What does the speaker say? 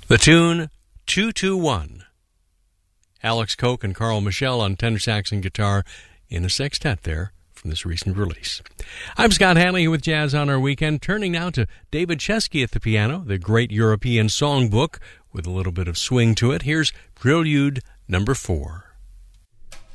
The tune 221. Alex Koch and Carl Michel on tenor sax and guitar in a sextet there from this recent release. I'm Scott Hanley with Jazz on Our Weekend, turning now to David Chesky at the piano, the great European songbook with a little bit of swing to it. Here's Prelude number 4.